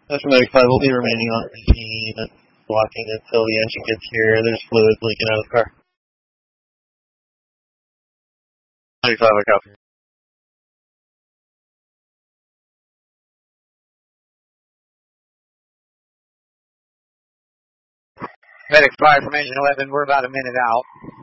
That's Medic 5 will be remaining on the scene and blocking until the engine gets here. There's fluid leaking out of the car. 95, I copy. Medic 5 from engine 11, we're about a minute out.